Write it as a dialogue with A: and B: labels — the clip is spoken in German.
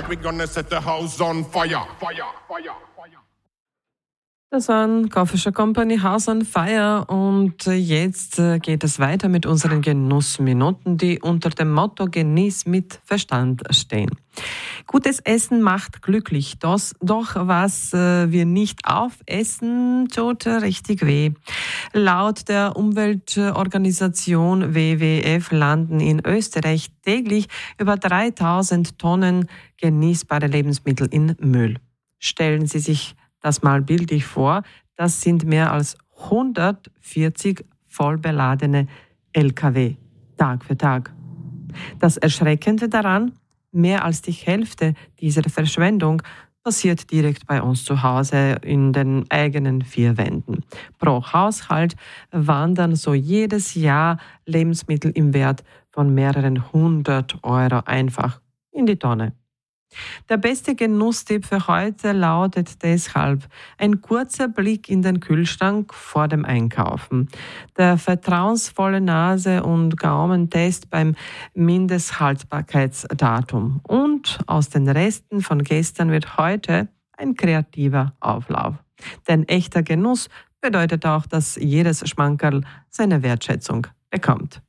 A: tonight we're gonna set the house on fire.
B: Das waren Coffee Company House on Fire und jetzt geht es weiter mit unseren Genussminuten, die unter dem Motto Genieß mit Verstand stehen. Gutes Essen macht glücklich, doch was wir nicht aufessen, tut richtig weh. Laut der Umweltorganisation WWF landen in Österreich täglich über 3000 Tonnen genießbare Lebensmittel in Müll. Stellen Sie sich das mal bildlich vor, das sind mehr als 140 vollbeladene Lkw, Tag für Tag. Das Erschreckende daran, mehr als die Hälfte dieser Verschwendung passiert direkt bei uns zu Hause in den eigenen vier Wänden. Pro Haushalt wandern so jedes Jahr Lebensmittel im Wert von mehreren 100 Euro einfach in die Tonne. Der beste Genusstipp für heute lautet deshalb ein kurzer Blick in den Kühlschrank vor dem Einkaufen. Der vertrauensvolle Nase- und Gaumentest beim Mindesthaltbarkeitsdatum. Und aus den Resten von gestern wird heute ein kreativer Auflauf. Denn echter Genuss bedeutet auch, dass jedes Schmankerl seine Wertschätzung bekommt.